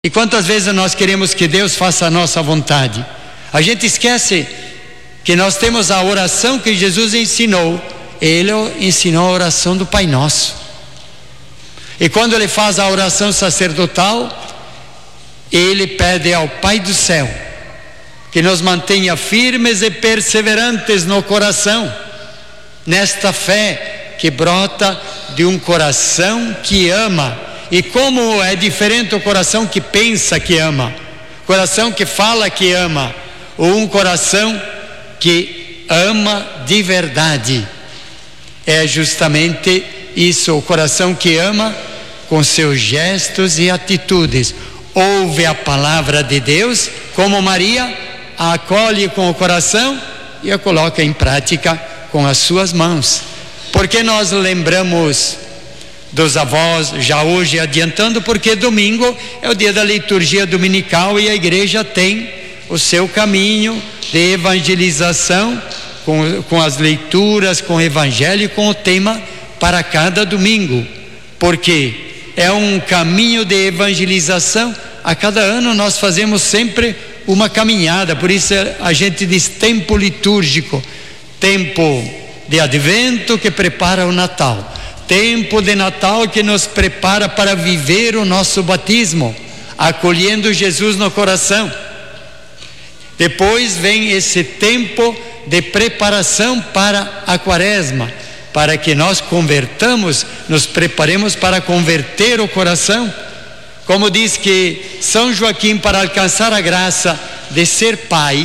E quantas vezes nós queremos que Deus faça a nossa vontade? A gente esquece que nós temos a oração que Jesus ensinou. Ele ensinou a oração do Pai Nosso. E quando ele faz a oração sacerdotal, ele pede ao Pai do céu que nos mantenha firmes e perseverantes no coração, nesta fé que brota de um coração que ama. E como é diferente o coração que pensa que ama, coração que fala que ama, ou um coração que ama de verdade. É justamente isso, o coração que ama com seus gestos e atitudes. Ouve a palavra de Deus, como Maria, a acolhe com o coração e a coloca em prática com as suas mãos. Porque nós lembramos dos avós, já hoje adiantando, porque domingo é o dia da liturgia dominical e a igreja tem o seu caminho de evangelização, com as leituras, com o evangelho e com o tema para cada domingo, porque é um caminho de evangelização. A cada ano nós fazemos sempre uma caminhada, por isso a gente diz tempo litúrgico, tempo de advento que prepara o Natal, tempo de Natal que nos prepara para viver o nosso batismo, acolhendo Jesus no coração. Depois vem esse tempo de preparação para a quaresma, para que nós convertamos, nos preparemos para converter o coração. Como diz que São Joaquim, para alcançar a graça de ser pai,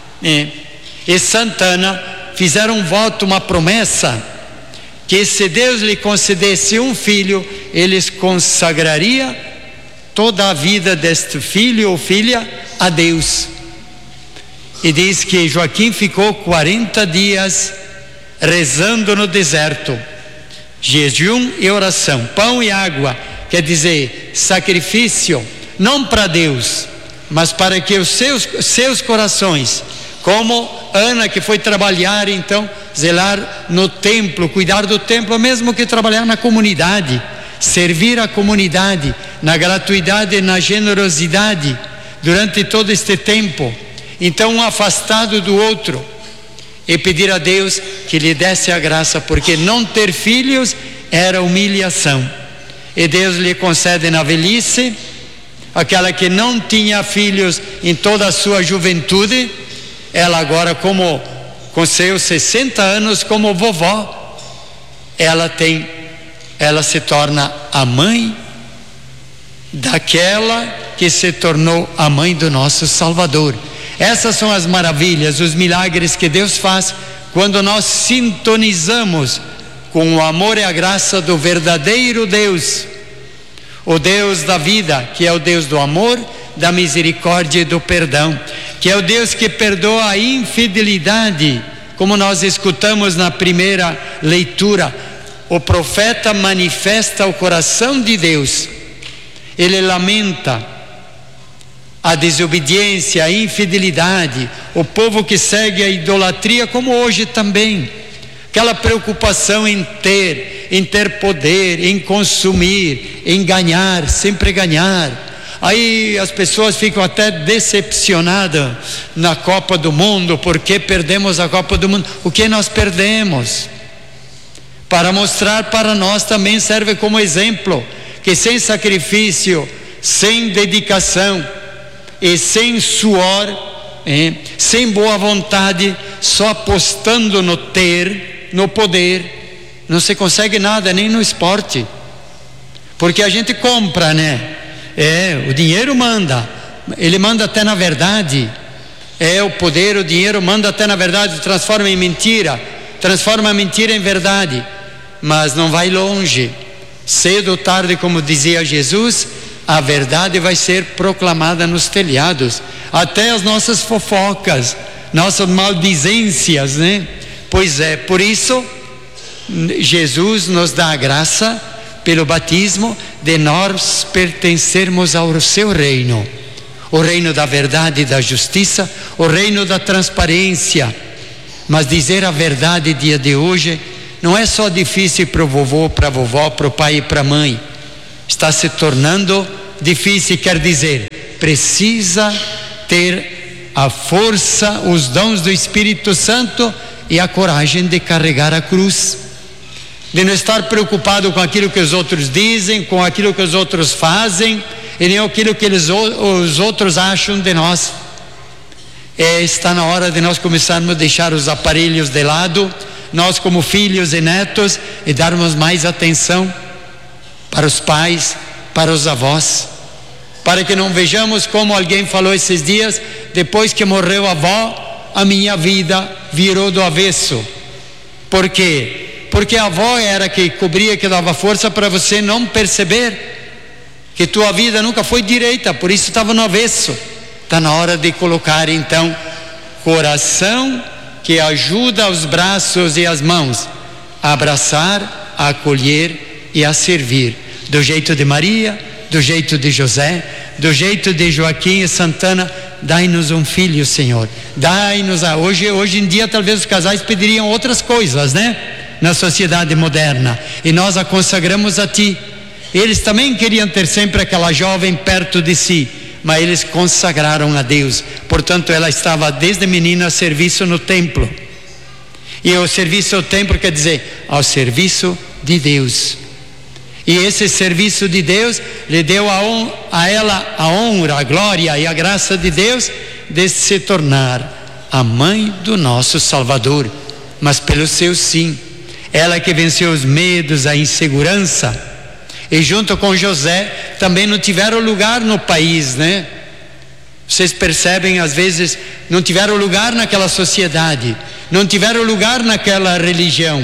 e Santana fizeram um voto, uma promessa, que se Deus lhe concedesse um filho, eles consagraria toda a vida deste filho ou filha a Deus. E diz que Joaquim ficou 40 dias rezando no deserto, jejum e oração, pão e água, quer dizer, sacrifício, não para Deus, mas para que os seus corações, como Ana, que foi trabalhar, então, zelar no templo, cuidar do templo, mesmo que trabalhar na comunidade, servir a comunidade, na gratuidade e na generosidade, durante todo este tempo. Então, um afastado do outro, e pedir a Deus que lhe desse a graça, porque não ter filhos era humilhação. E Deus lhe concede na velhice, aquela que não tinha filhos em toda a sua juventude, ela agora, como com seus 60 anos, como vovó, ela se torna a mãe daquela que se tornou a mãe do nosso Salvador. Essas são as maravilhas, os milagres que Deus faz quando nós sintonizamos com o amor e a graça do verdadeiro Deus, o Deus da vida, que é o Deus do amor, da misericórdia e do perdão, que é o Deus que perdoa a infidelidade, como nós escutamos na primeira leitura. O profeta manifesta o coração de Deus, ele lamenta a desobediência, a infidelidade, o povo que segue a idolatria, como hoje também, aquela preocupação em ter poder, em consumir, em ganhar, sempre ganhar. Aí as pessoas ficam até decepcionadas na Copa do Mundo, porque perdemos a Copa do Mundo. O que nós perdemos? Para mostrar para nós também serve como exemplo, que sem sacrifício, sem dedicação, e sem suor, sem boa vontade, só apostando no ter, no poder, não se consegue nada, nem no esporte, porque a gente compra, o dinheiro manda, ele manda até na verdade, o poder, o dinheiro manda até na verdade, transforma em mentira, transforma a mentira em verdade, mas não vai longe. Cedo ou tarde, como dizia Jesus, a verdade vai ser proclamada nos telhados, até as nossas fofocas, nossas maldizências, Pois é, por isso Jesus nos dá a graça, pelo batismo, de nós pertencermos ao seu reino, o reino da verdade e da justiça, o reino da transparência. Mas dizer a verdade dia de hoje não é só difícil para o vovô, para a vovó, para o pai e para a mãe, está se tornando difícil, quer dizer, precisa ter a força, os dons do Espírito Santo e a coragem de carregar a cruz, de não estar preocupado com aquilo que os outros dizem, com aquilo que os outros fazem, e nem aquilo que os outros acham de nós. Está na hora de nós começarmos a deixar os aparelhos de lado, nós como filhos e netos, e darmos mais atenção para os pais, para os avós, para que não vejamos como alguém falou esses dias: depois que morreu a avó, a minha vida virou do avesso. Por quê? Porque a avó era que cobria, que dava força para você não perceber que tua vida nunca foi direita, por isso estava no avesso. Está na hora de colocar então coração que ajuda os braços e as mãos a abraçar, a acolher e a servir, do jeito de Maria, do jeito de José, do jeito de Joaquim e Santana. Dai-nos um filho, Senhor, dai-nos hoje em dia talvez os casais pediriam outras coisas, né? Na sociedade moderna, e nós a consagramos a Ti. Eles também queriam ter sempre aquela jovem perto de si, mas eles consagraram a Deus. Portanto, ela estava desde menina a serviço no templo, e o serviço ao templo quer dizer ao serviço de Deus. E esse serviço de Deus lhe deu a ela a honra, a glória e a graça de Deus de se tornar a mãe do nosso Salvador, mas pelo seu sim. Ela que venceu os medos, a insegurança, e junto com José também não tiveram lugar no país, né? Vocês percebem, às vezes não tiveram lugar naquela sociedade, não tiveram lugar naquela religião.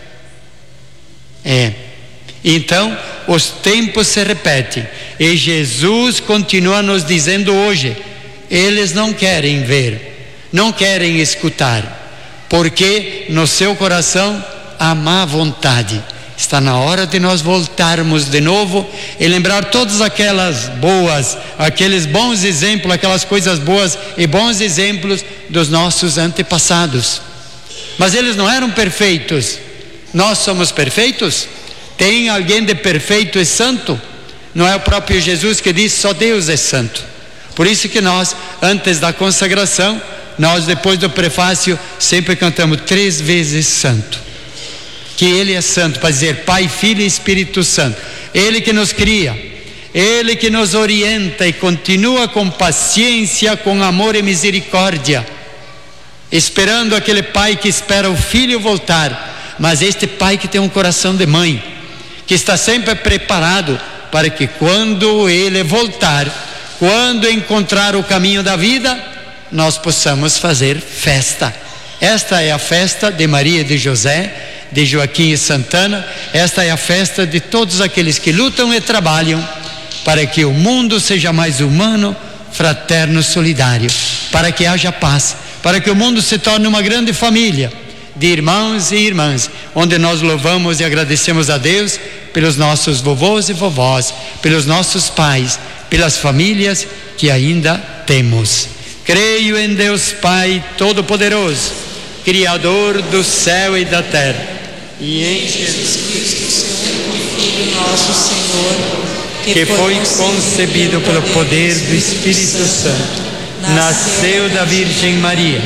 Então os tempos se repetem, e Jesus continua nos dizendo hoje: eles não querem ver, não querem escutar, porque no seu coração há má vontade. Está na hora de nós voltarmos de novo e lembrar todas aquelas boas, aqueles bons exemplos, aquelas coisas boas e bons exemplos dos nossos antepassados. Mas eles não eram perfeitos. Nós somos perfeitos? Tem alguém de perfeito e santo? Não é o próprio Jesus que diz: só Deus é santo. Por isso que nós, antes da consagração, nós depois do prefácio sempre cantamos 3 vezes santo. Que Ele é santo, para dizer Pai, Filho e Espírito Santo. Ele que nos cria, Ele que nos orienta e continua com paciência, com amor e misericórdia, esperando aquele pai que espera o filho voltar, mas este pai que tem um coração de mãe, que está sempre preparado para que quando ele voltar, quando encontrar o caminho da vida, nós possamos fazer festa. Esta é a festa de Maria e de José, de Joaquim e Santana. Esta é a festa de todos aqueles que lutam e trabalham para que o mundo seja mais humano, fraterno, solidário, para que haja paz, para que o mundo se torne uma grande família de irmãos e irmãs, onde nós louvamos e agradecemos a Deus pelos nossos vovôs e vovós, pelos nossos pais, pelas famílias que ainda temos. Creio em Deus Pai Todo-Poderoso, Criador do céu e da terra, e em Jesus Cristo, seu Filho nosso Senhor, que foi concebido pelo poder do Espírito Santo, nasceu da Virgem Maria,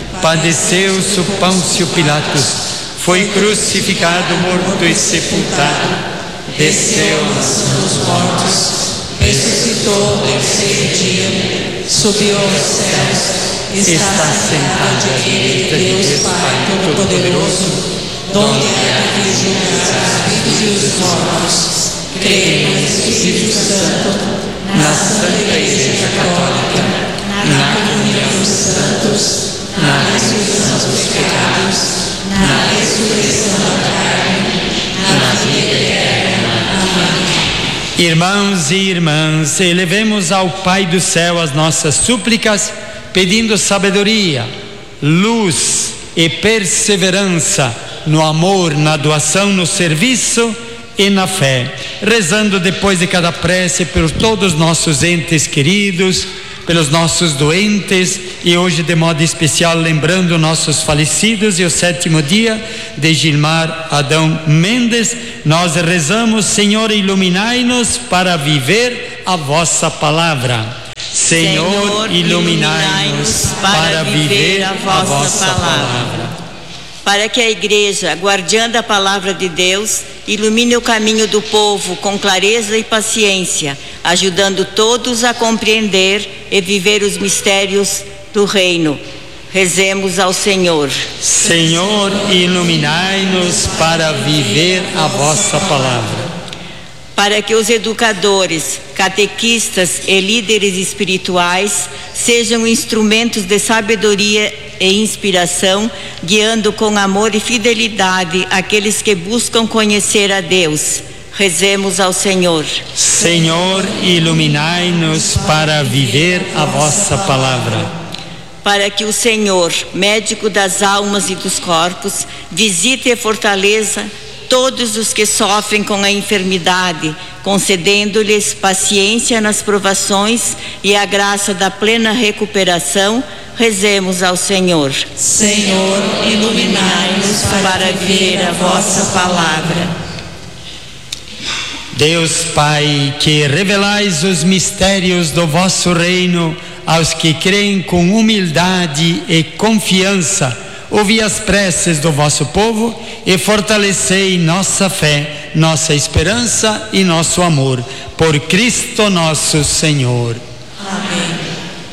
padeceu sob Pôncio Pilatos, foi crucificado, morto e sepultado, desceu à mansão dos mortos, ressuscitou ao terceiro dia, subiu aos céus, está sentado à direita de Deus Pai Todo-Poderoso, donde há de julgar os vivos e os mortos. Creio no Espírito Santo, na Santa Igreja Católica, na comunhão dos santos, na remissão dos pecados, na ressurreição da carne, na vida eterna. Amém. Irmãos e irmãs, elevemos ao Pai do céu as nossas súplicas, pedindo sabedoria, luz e perseverança no amor, na doação, no serviço e na fé, rezando depois de cada prece por todos os nossos entes queridos, pelos nossos doentes, e hoje de modo especial lembrando nossos falecidos e o 7º dia de Gilmar Adão Mendes. Nós rezamos: Senhor, iluminai-nos para viver a vossa palavra. Senhor, iluminai-nos para viver a vossa palavra. Para que a Igreja, guardiã da palavra de Deus, ilumine o caminho do povo com clareza e paciência, ajudando todos a compreender e viver os mistérios do reino. Rezemos ao Senhor. Senhor, iluminai-nos para viver a vossa palavra. Para que os educadores, catequistas e líderes espirituais sejam instrumentos de sabedoria e inspiração, guiando com amor e fidelidade aqueles que buscam conhecer a Deus. Rezemos ao Senhor. Senhor, iluminai-nos para viver a vossa palavra. Para que o Senhor, médico das almas e dos corpos, visite e fortaleça todos os que sofrem com a enfermidade, concedendo-lhes paciência nas provações e a graça da plena recuperação. Rezemos ao Senhor. Senhor, iluminai-nos para viver a vossa palavra. Deus Pai, que revelais os mistérios do vosso reino aos que creem com humildade e confiança, ouvi as preces do vosso povo e fortalecei nossa fé, nossa esperança e nosso amor. Por Cristo nosso Senhor.